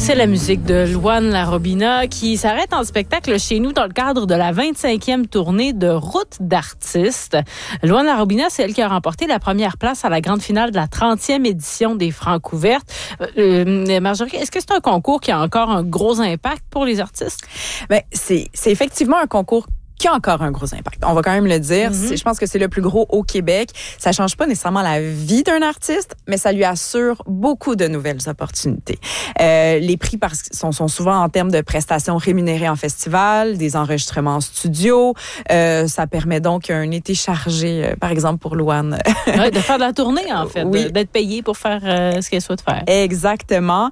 C'est la musique de Louane Larobina qui s'arrête en spectacle chez nous dans le cadre de la 25e tournée de Route d'artistes. Louane Larobina, c'est elle qui a remporté la première place à la grande finale de la 30e édition des Francouvertes. Marjorie, est-ce que c'est un concours qui a encore un gros impact pour les artistes? Bien, c'est effectivement un concours qui a encore un gros impact. On va quand même le dire. Je pense que c'est le plus gros au Québec. Ça change pas nécessairement la vie d'un artiste, mais ça lui assure beaucoup de nouvelles opportunités. Les prix sont souvent en termes de prestations rémunérées en festival, des enregistrements en studio. Ça permet donc un été chargé, par exemple pour Louane. Ouais, de faire de la tournée, en fait. Oui. D'être payée pour faire ce qu'elle souhaite faire. Exactement.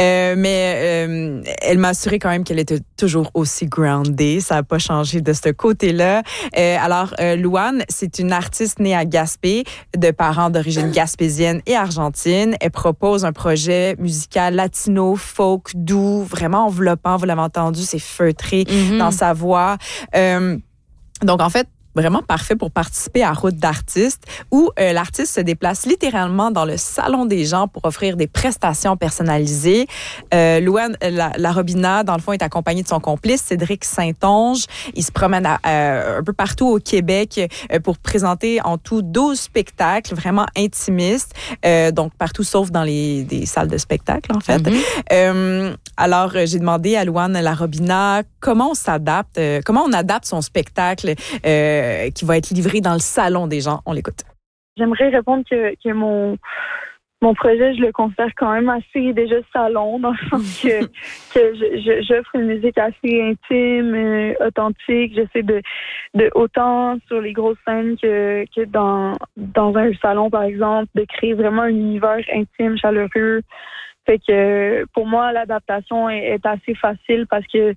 Mais elle m'a assuré quand même qu'elle était toujours aussi grounded. Ça n'a pas changé de ce côté-là. Alors, Louane, c'est une artiste née à Gaspé, de parents d'origine gaspésienne et argentine. Elle propose un projet musical latino, folk, doux, vraiment enveloppant. Vous l'avez entendu, c'est feutré dans sa voix. Donc, en fait, vraiment parfait pour participer à Route d'artistes où l'artiste se déplace littéralement dans le salon des gens pour offrir des prestations personnalisées. Louane Larobina, dans le fond, est accompagnée de son complice, Cédric Saint-Onge. Il se promène un peu partout au Québec pour présenter en tout 12 spectacles vraiment intimistes, donc partout sauf dans des salles de spectacle, en fait. Alors, j'ai demandé à Louane Larobina comment on adapte son spectacle qui va être livré dans le salon des gens. On l'écoute. J'aimerais répondre que mon projet, je le considère quand même assez déjà salon, dans le sens que j'offre une musique assez intime, authentique. J'essaie de autant sur les grosses scènes que dans un salon, par exemple, de créer vraiment un univers intime, chaleureux. Fait que pour moi, l'adaptation est assez facile parce que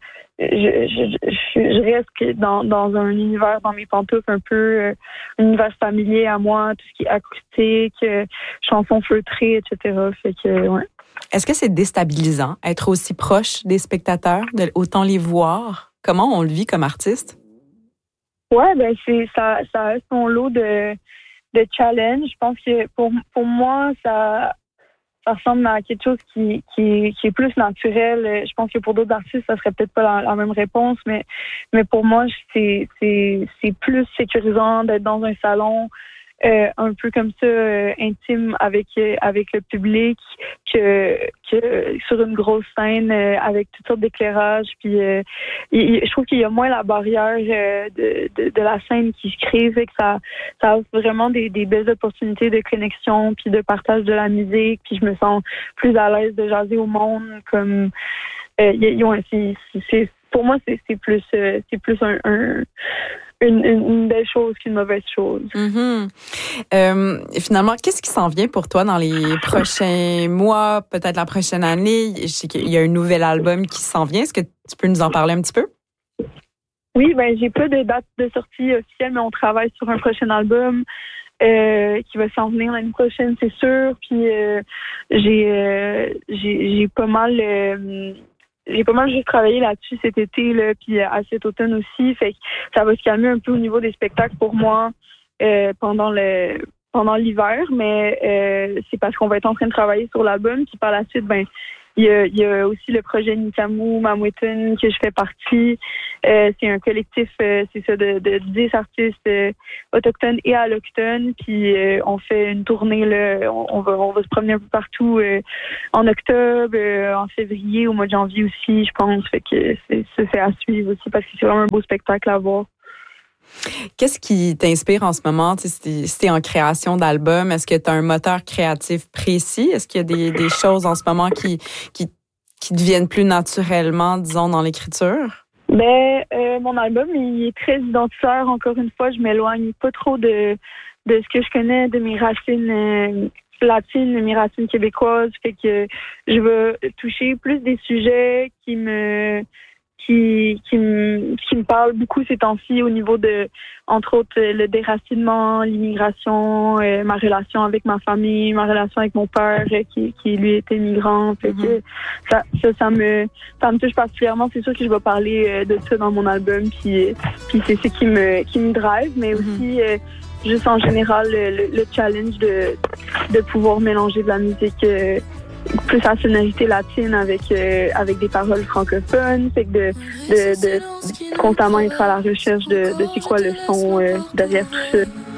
je reste dans un univers, dans mes pantoufles, un peu un univers familier à moi, tout ce qui est acoustique, chansons feutrées, etc. Fait que, ouais. Est-ce que c'est déstabilisant, être aussi proche des spectateurs, de autant les voir? Comment on le vit comme artiste? Ouais, ben ça a son lot de challenge. Je pense que pour moi, ça ressemble à quelque chose qui est plus naturel. Je pense que pour d'autres artistes, ça serait peut-être pas la même réponse, mais pour moi, c'est plus sécurisant d'être dans un salon un peu comme ça, intime avec le public, que sur une grosse scène avec toutes sortes d'éclairages. Puis je trouve qu'il y a moins la barrière de la scène qui se crée, fait que ça offre vraiment des belles opportunités de connexion puis de partage de la musique. Puis je me sens plus à l'aise de jaser au monde. Comme pour moi, c'est plus une belle chose qu'une mauvaise chose. Finalement, qu'est-ce qui s'en vient pour toi dans les prochains mois, peut-être la prochaine année? Je sais qu'il y a un nouvel album qui s'en vient. Est-ce que tu peux nous en parler un petit peu? Oui, ben j'ai pas de date de sortie officielle, mais on travaille sur un prochain album qui va s'en venir l'année prochaine, c'est sûr. Puis j'ai pas mal... J'ai pas mal juste travaillé là-dessus cet été, là, puis à cet automne aussi. Fait que ça va se calmer un peu au niveau des spectacles pour moi pendant l'hiver, mais c'est parce qu'on va être en train de travailler sur l'album. Puis par la suite, ben il y a aussi le projet Nikamu Mamweten que je fais partie. C'est un collectif, c'est ça, de 10 artistes autochtones et allochtones. Puis on fait une tournée là, on va se promener un peu partout en octobre, en février, au mois de janvier aussi, je pense. Fait que c'est à suivre aussi parce que c'est vraiment un beau spectacle à voir. Qu'est-ce qui t'inspire en ce moment? Si t'es en création d'album, est-ce que tu as un moteur créatif précis? Est-ce qu'il y a des choses en ce moment qui deviennent plus naturellement, disons, dans l'écriture? Mon album, il est très identitaire. Encore une fois, je m'éloigne pas trop de ce que je connais, de mes racines latines, de mes racines québécoises. Fait que je veux toucher plus des sujets qui me parle beaucoup ces temps-ci au niveau de, entre autres, le déracinement, l'immigration, ma relation avec ma famille, ma relation avec mon père qui lui était migrant. Fait que ça me touche particulièrement. C'est sûr que je vais parler de ça dans mon album, puis c'est ce qui me drive, mais aussi juste en général le challenge de pouvoir mélanger de la musique plus à sonorité latine avec des paroles francophones. Fait que de constamment être à la recherche de c'est quoi le son derrière tout ça.